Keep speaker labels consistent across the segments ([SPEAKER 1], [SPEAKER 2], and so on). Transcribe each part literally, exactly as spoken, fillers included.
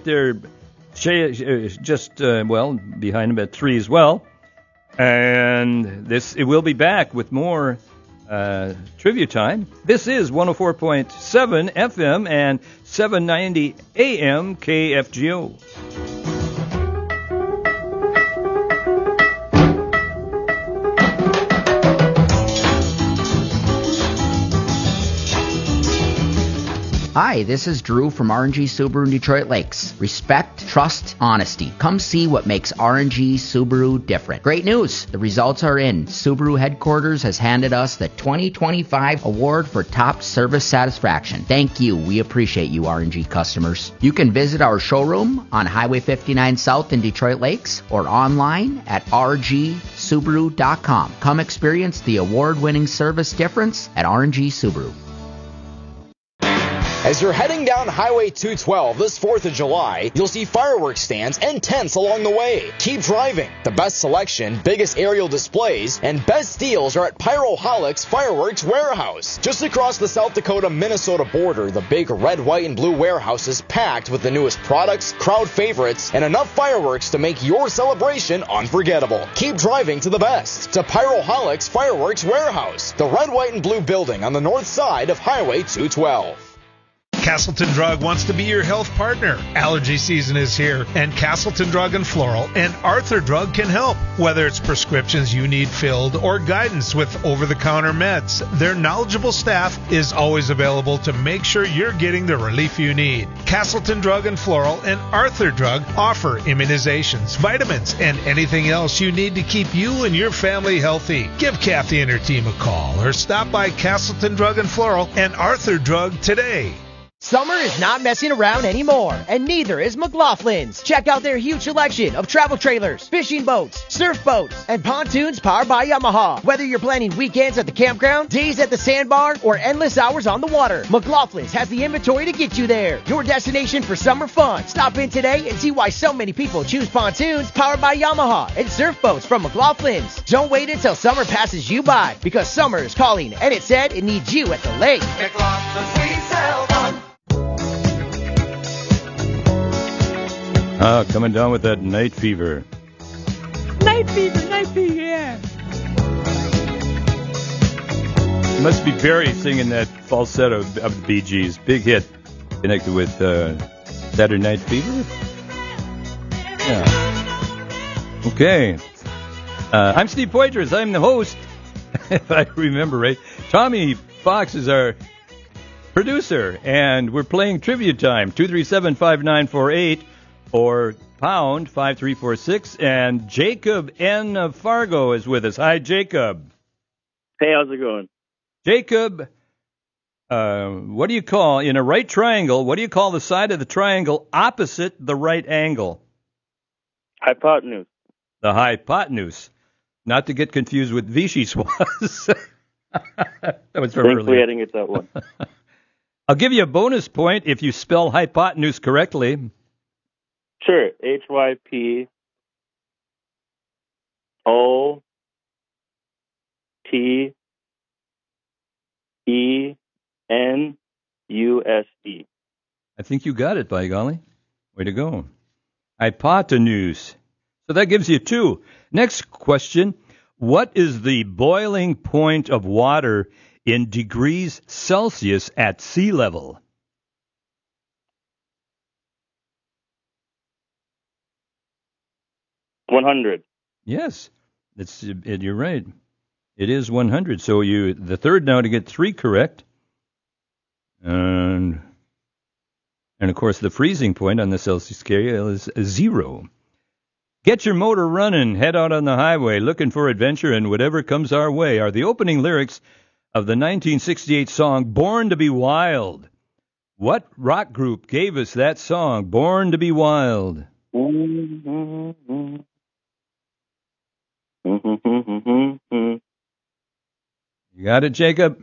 [SPEAKER 1] there just, uh, well, behind him at three as well. And this it will be back with more uh, trivia time. This is one oh four point seven F M and seven ninety A M K F G O.
[SPEAKER 2] Hi, this is Drew from R and G Subaru in Detroit Lakes. Respect, trust, honesty. Come see what makes R and G Subaru different. Great news! The results are in. Subaru headquarters has handed us the twenty twenty-five award for top service satisfaction. Thank you. We appreciate you, R and G customers. You can visit our showroom on Highway fifty-nine South in Detroit Lakes or online at r g subaru dot com. Come experience the award-winning service difference at R and G Subaru.
[SPEAKER 3] As you're heading down Highway two twelve this fourth of July, you'll see fireworks stands and tents along the way. Keep driving. The best selection, biggest aerial displays, and best deals are at Pyroholics Fireworks Warehouse. Just across the South Dakota-Minnesota border, the big red, white, and blue warehouse is packed with the newest products, crowd favorites, and enough fireworks to make your celebration unforgettable. Keep driving to the best. To Pyroholics Fireworks Warehouse, the red, white, and blue building on the north side of Highway two twelve.
[SPEAKER 4] Castleton Drug wants to be your health partner. Allergy season is here, and Castleton Drug and Floral and Arthur Drug can help. Whether it's prescriptions you need filled or guidance with over-the-counter meds, their knowledgeable staff is always available to make sure you're getting the relief you need. Castleton Drug and Floral and Arthur Drug offer immunizations, vitamins, and anything else you need to keep you and your family healthy. Give Kathy and her team a call or stop by Castleton Drug and Floral and Arthur Drug today.
[SPEAKER 5] Summer is not messing around anymore, and neither is McLaughlin's. Check out their huge selection of travel trailers, fishing boats, surf boats, and pontoons powered by Yamaha. Whether you're planning weekends at the campground, days at the sandbar, or endless hours on the water, McLaughlin's has the inventory to get you there. Your destination for summer fun. Stop in today and see why so many people choose pontoons powered by Yamaha and surf boats from McLaughlin's. Don't wait until summer passes you by, because summer is calling, and it said it needs you at the lake. McLaughlin's, we sell fun.
[SPEAKER 1] Ah, coming down with that night fever.
[SPEAKER 6] Night fever, night fever, yeah.
[SPEAKER 1] It must be Barry singing that falsetto of the Bee Gees. Big hit connected with uh, Saturday Night Fever. Yeah. Okay. Uh, I'm Steve Poitras. I'm the host, if I remember right. Tommy Fox is our producer, and we're playing Trivia Time. two three seven, five nine four eight. Or pound five three four six, and Jacob N. of Fargo is with us. Hi, Jacob.
[SPEAKER 7] Hey, how's it going?
[SPEAKER 1] Jacob, uh, what do you call, in a right triangle, what do you call the side of the triangle opposite the right angle?
[SPEAKER 7] Hypotenuse.
[SPEAKER 1] The hypotenuse. Not to get confused with Vichy was. That was from earlier.
[SPEAKER 7] Thankfully, I didn't get that one.
[SPEAKER 1] I'll give you a bonus point if you spell hypotenuse correctly.
[SPEAKER 7] Sure. H Y P O T E N U S E.
[SPEAKER 1] I think you got it, by golly. Way to go. Hypotenuse. So that gives you two. Next question. What is the boiling point of water in degrees Celsius at sea level?
[SPEAKER 7] one hundred.
[SPEAKER 1] Yes, it's, it, you're right. It is one hundred. So you the third now to get three correct. And, and of course, the freezing point on the Celsius scale is zero. Get your motor running. Head out on the highway looking for adventure, and whatever comes our way are the opening lyrics of the nineteen sixty-eight song Born to be Wild. What rock group gave us that song, Born to be Wild?
[SPEAKER 7] Mm-hmm.
[SPEAKER 1] You got it, Jacob?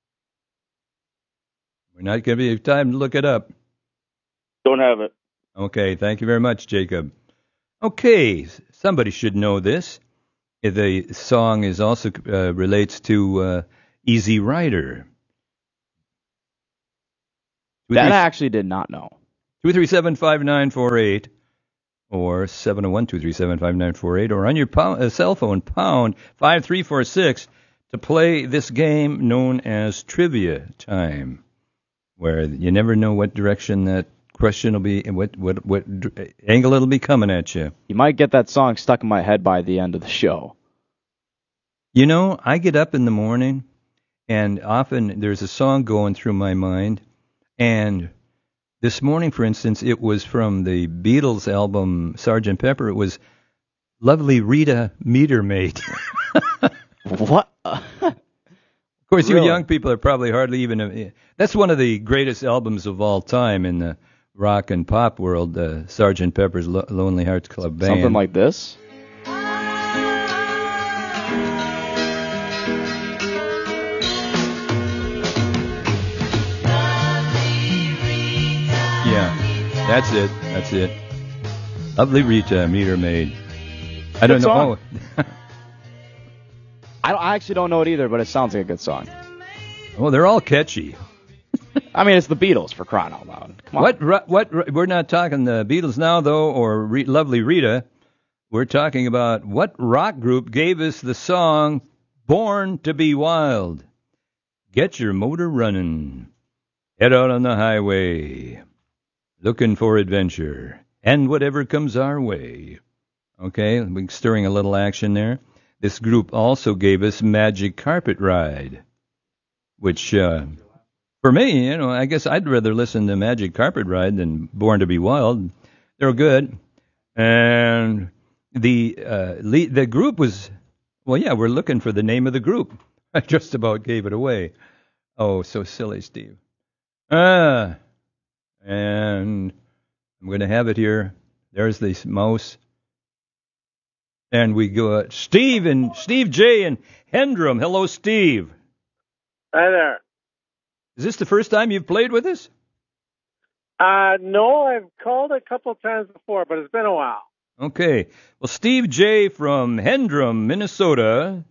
[SPEAKER 1] We're not going to be time to look it up.
[SPEAKER 7] Don't have it.
[SPEAKER 1] Okay, thank you very much, Jacob. Okay, somebody should know this. The song is also uh, relates to uh, Easy Rider.
[SPEAKER 8] That I actually did not know.
[SPEAKER 1] two three seven, five nine four eight or seven oh one, two three seven, five nine four eight or on your pound, uh, cell phone, pound five three four six to play this game known as Trivia Time, where you never know what direction that question will be and what, what, what angle it'll be coming at you.
[SPEAKER 8] You might get that song stuck in my head by the end of the show.
[SPEAKER 1] You know, I get up in the morning, and often there's a song going through my mind. And this morning, for instance, it was from the Beatles album Sergeant Pepper. It was Lovely Rita Meter Maid.
[SPEAKER 8] What?
[SPEAKER 1] Of course,
[SPEAKER 8] Really?
[SPEAKER 1] you young people are probably hardly even... That's one of the greatest albums of all time in the rock and pop world, uh, Sergeant Pepper's Lo- Lonely Hearts Club Band.
[SPEAKER 8] Something like this?
[SPEAKER 1] Yeah, that's it. That's it. Lovely Rita, Meter Maid. I don't
[SPEAKER 8] Good
[SPEAKER 1] know.
[SPEAKER 8] song. I, don't, I actually don't know it either, but it sounds like a good song.
[SPEAKER 1] Oh, they're all catchy.
[SPEAKER 8] I mean, it's the Beatles, for crying out loud. Come on.
[SPEAKER 1] What? ro- What? ro- We're not talking the Beatles now, though, or Re- Lovely Rita. We're talking about what rock group gave us the song "Born to Be Wild." Get your motor running. Head out on the highway, looking for adventure and whatever comes our way. Okay, we're stirring a little action there. This group also gave us Magic Carpet Ride, which, uh, for me, you know, I guess I'd rather listen to Magic Carpet Ride than Born to Be Wild. They're good. And the uh, lead, the group was, well, yeah, we're looking for the name of the group. I just about gave it away. Oh, so silly, Steve. Ah, and I'm going to have it here. There's the mouse. And we go, uh, Steve and Steve J. and Hendrum. Hello, Steve.
[SPEAKER 9] Hi there.
[SPEAKER 1] Is this the first time you've played with us?
[SPEAKER 9] Uh, no, I've called a couple times before, but it's been a while.
[SPEAKER 1] Okay. Well, Steve J. from Hendrum, Minnesota.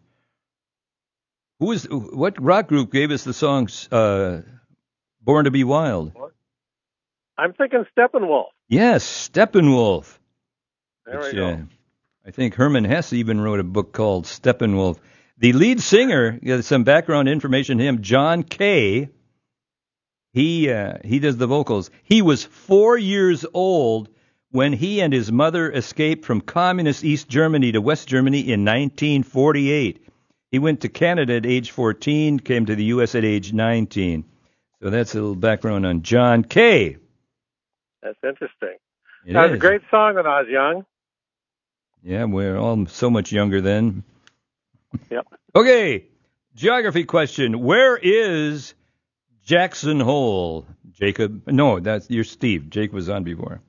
[SPEAKER 1] Who is what rock group gave us the song uh, "Born to Be Wild"?
[SPEAKER 9] I'm thinking Steppenwolf.
[SPEAKER 1] Yes, Steppenwolf.
[SPEAKER 9] There
[SPEAKER 1] which,
[SPEAKER 9] we go.
[SPEAKER 1] Uh, I think Herman Hesse even wrote a book called Steppenwolf. The lead singer, uh, some background information on him, John Kay. He uh, he does the vocals. He was four years old when he and his mother escaped from communist East Germany to West Germany in nineteen forty-eight. He went to Canada at age fourteen, came to the U S at age nineteen. So that's a little background on John Kay.
[SPEAKER 9] That's interesting.
[SPEAKER 1] It
[SPEAKER 9] that was
[SPEAKER 1] is.
[SPEAKER 9] a great song when I was young.
[SPEAKER 1] Yeah, we're all so much younger then.
[SPEAKER 9] Yep.
[SPEAKER 1] Okay, geography question. Where is Jackson Hole? Jacob? No, that's you're Steve. Jake was on before.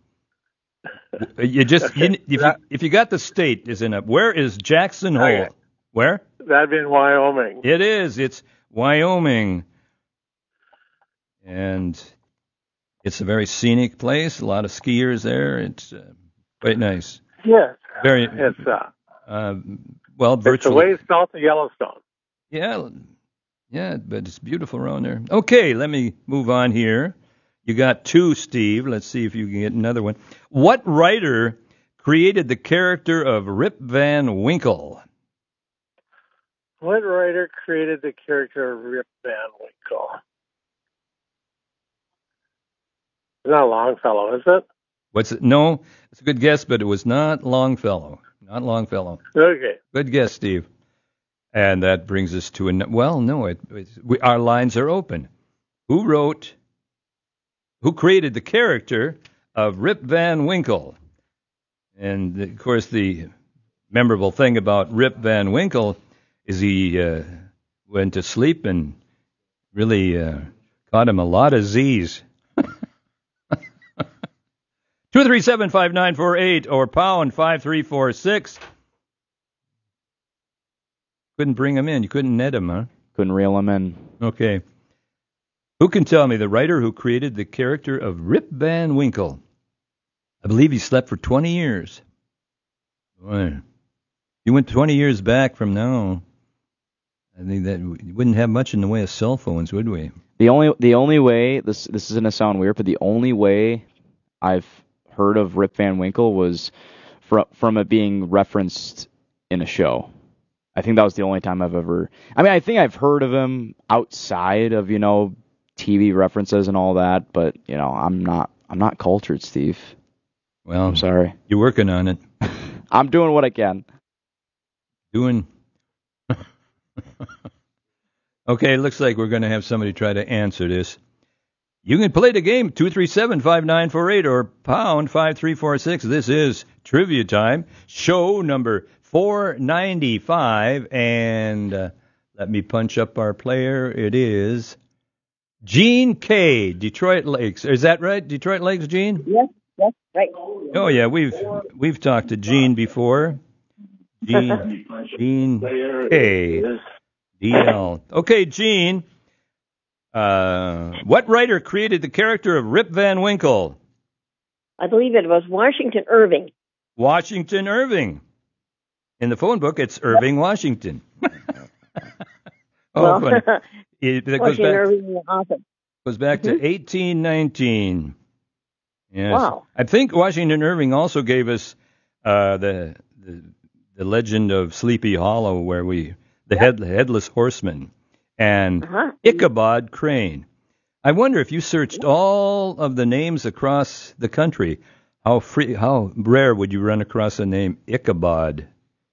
[SPEAKER 1] You just you, if you if you got the state is in up. Where is Jackson Hole?
[SPEAKER 9] Okay.
[SPEAKER 1] Where?
[SPEAKER 9] That'd be in Wyoming.
[SPEAKER 1] It is. It's Wyoming, and it's a very scenic place. A lot of skiers there. It's uh, quite nice.
[SPEAKER 9] Yes.
[SPEAKER 1] Very.
[SPEAKER 9] It's uh.
[SPEAKER 1] Uh, well,
[SPEAKER 9] It's a
[SPEAKER 1] virtually.
[SPEAKER 9] ways south of Yellowstone.
[SPEAKER 1] Yeah, yeah, but it's beautiful around there. Okay, let me move on here. You got two, Steve. Let's see if you can get another one. What writer created the character of Rip Van Winkle?
[SPEAKER 9] What writer created the character of Rip Van Winkle? It's not Longfellow, is it?
[SPEAKER 1] What's it? No, it's a good guess, but it was not Longfellow. Not Longfellow.
[SPEAKER 9] Okay.
[SPEAKER 1] Good guess, Steve. And that brings us to a well, no, it, it's, we, our lines are open. Who wrote? Who created the character of Rip Van Winkle? And of course, the memorable thing about Rip Van Winkle is he uh, went to sleep and really uh, caught him a lot of Z's. Two three seven five nine four eight or pound five three four six. Couldn't bring him in. You couldn't net him, huh?
[SPEAKER 8] Couldn't reel him in.
[SPEAKER 1] Okay. Who can tell me the writer who created the character of Rip Van Winkle? I believe he slept for twenty years. Boy, you went twenty years back from now. I think that we wouldn't have much in the way of cell phones, would we?
[SPEAKER 8] The only the only way this this is gonna sound weird, but the only way I've heard of Rip Van Winkle was fr- from it being referenced in a show. I think that was the only time I've ever... I mean, I think I've heard of him outside of, you know, T V references and all that, but, you know, I'm not I'm not cultured, Steve.
[SPEAKER 1] Well,
[SPEAKER 8] I'm sorry.
[SPEAKER 1] You're working on it.
[SPEAKER 8] I'm doing what I can.
[SPEAKER 1] Doing... Okay, it looks like we're going to have somebody try to answer this. You can play the game, two three seven, five nine four eight or pound five three four six. This is Trivia Time, show number four ninety-five, and uh, let me punch up our player. It is Gene K, Detroit Lakes. Is that right, Detroit Lakes, Gene?
[SPEAKER 10] Yes, yes, right.
[SPEAKER 1] Oh, yeah, we've we've talked to Gene before. Gene, Gene K, D L. Okay, Gene. Uh, what writer created the character of Rip Van Winkle?
[SPEAKER 10] I believe it was Washington Irving.
[SPEAKER 1] Washington Irving. In the phone book, it's Irving Washington. Oh,
[SPEAKER 10] well,
[SPEAKER 1] funny. It, that goes
[SPEAKER 10] Washington
[SPEAKER 1] back,
[SPEAKER 10] Irving in the office.
[SPEAKER 1] goes back
[SPEAKER 10] Mm-hmm.
[SPEAKER 1] to eighteen nineteen. Yes.
[SPEAKER 10] Wow.
[SPEAKER 1] I think Washington Irving also gave us uh, the, the the legend of Sleepy Hollow, where we the
[SPEAKER 10] Yep.
[SPEAKER 1] head, headless horseman, and
[SPEAKER 10] Uh-huh.
[SPEAKER 1] Ichabod Crane. I wonder if you searched all of the names across the country, how free, how rare would you run across the name Ichabod?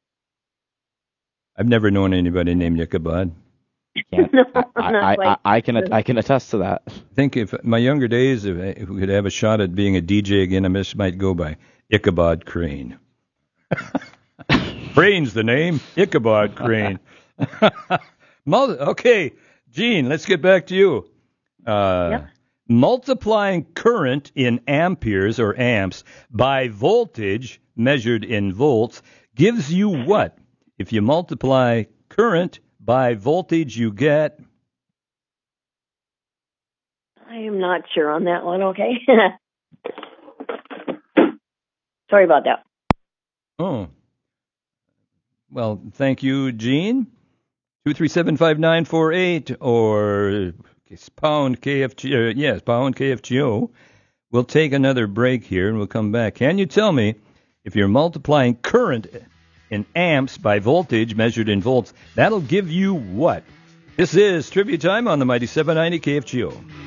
[SPEAKER 1] I've never known anybody named Ichabod.
[SPEAKER 8] Can't,
[SPEAKER 10] No,
[SPEAKER 8] I,
[SPEAKER 10] not
[SPEAKER 8] I, I,
[SPEAKER 10] quite.
[SPEAKER 8] I can I can attest to that.
[SPEAKER 1] I think if my younger days, if, I- if we could have a shot at being a D J again, I just might go by Ichabod Crane. Crane's the name. Ichabod Crane. Mul- okay, Gene, let's get back to you. Uh,
[SPEAKER 10] Yep.
[SPEAKER 1] Multiplying current in amperes or amps by voltage measured in volts gives you what? If you multiply current by voltage, you get...
[SPEAKER 10] I am not sure on that one, okay? Sorry about that.
[SPEAKER 1] Oh. Well, thank you, Gene. two three seven, five nine four eight or pound K F G, uh, yes, pound K F G O. We'll take another break here and we'll come back. Can you tell me if you're multiplying current in amps by voltage measured in volts, that'll give you what? This is Trivia Time on the Mighty seven ninety K F G O.